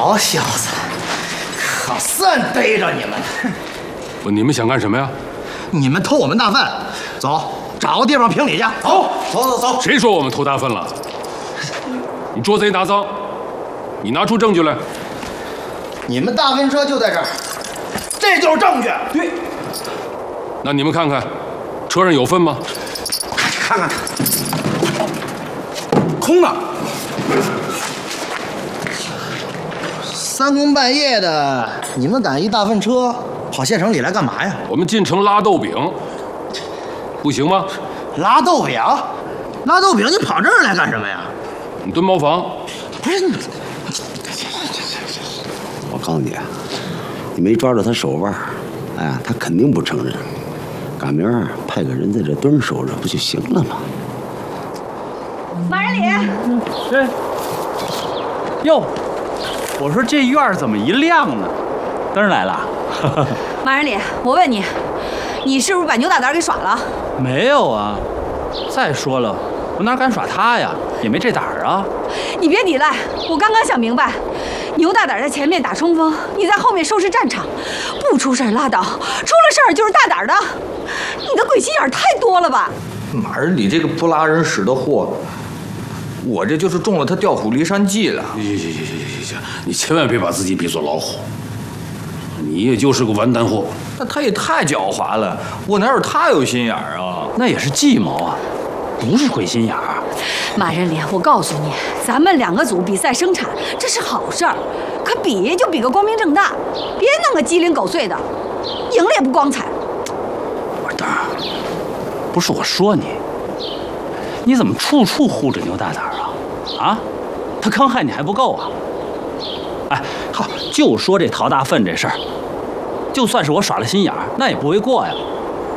好小子，可算逮着你们了！ 不，你们想干什么呀？ 你们偷我们大粪，走，找个地方评理去。走。 谁说我们偷大粪了？你捉贼拿赃，你拿出证据来。 你们大粪车就在这儿，这就是证据。 对。 那你们看看，车上有粪吗？ 看，空的。 三更半夜的，你们赶一大粪车跑县城里来干嘛呀？ 我们进城拉豆饼，不行吗？ 拉豆饼，你跑这儿来干什么呀？ 你蹲茅房。 不是你， 我告诉你，你没抓住他手腕，哎呀，他肯定不承认。赶明儿派个人在这蹲守着，不就行了吗？ 马仁礼， 这，哟，我说这院儿怎么一亮呢？灯来了。 马仁礼，我问你，你是不是把牛大胆给耍了？ 没有啊。再说了，我哪敢耍他呀？也没这胆儿啊。 你别抵赖，我刚刚想明白，牛大胆在前面打冲锋，你在后面收拾战场，不出事儿拉倒，出了事儿就是大胆的。你的鬼心眼太多了吧？ 马仁礼这个不拉人屎的货，我这就是中了他调虎离山计了。 行，你千万别把自己比作老虎，你也就是个完蛋货。 那他也太狡猾了，我哪有他有心眼儿啊？ 那也是计谋啊，不是鬼心眼儿。 马仁礼，我告诉你，咱们2个组比赛生产，这是好事儿，可比就比个光明正大，别弄个鸡零狗碎的，赢了也不光彩。 我说蛋儿，不是我说你，你怎么处处护着牛大胆啊？啊，他坑害你还不够啊？哎，好，就说这淘大粪这事儿，就算是我耍了心眼儿，那也不为过呀。